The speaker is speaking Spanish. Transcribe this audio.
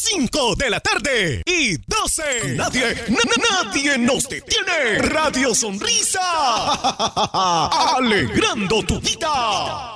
5 de la tarde y 12. Nadie nos detiene. Radio Sonrisa. Alegrando tu vida.